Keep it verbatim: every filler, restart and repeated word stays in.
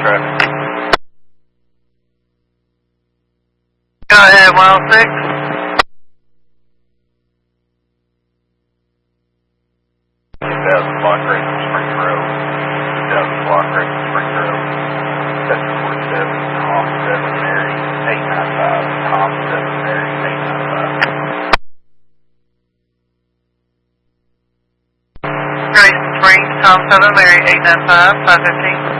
traffic. Go ahead, mile six. two thousand block rate from Spring Road. two thousand block rate from Spring Road. seven forty-seven, Tom seven Mary, eight ninety-five, Tom seven Mary, eight ninety-five. Grayson Springs, Tom seven Mary, eight nine five, five fifteen.